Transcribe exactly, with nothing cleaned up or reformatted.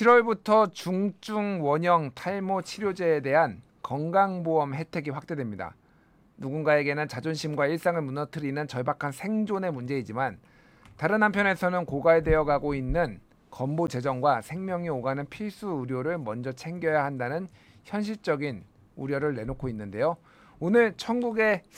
칠월부터 중증 원형 탈모 치료제에 대한 건강보험 혜택이 확대됩니다. 누군가에게는 자존심과 일상을 무너뜨리는 절박한 생존의 문제이지만 다른 한편에서는 고갈되어 가고 있는 건보 재정과 생명이 오가는 필수 의료를 먼저 챙겨야 한다는 현실적인 우려를 내놓고 있는데요. 오늘 천국의